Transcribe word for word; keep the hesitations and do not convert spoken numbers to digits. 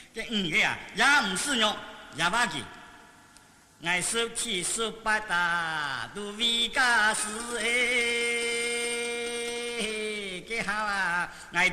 cái ừ cái à giá唔使用廿把幾愛十七十八大都為家事誒幾好啊愛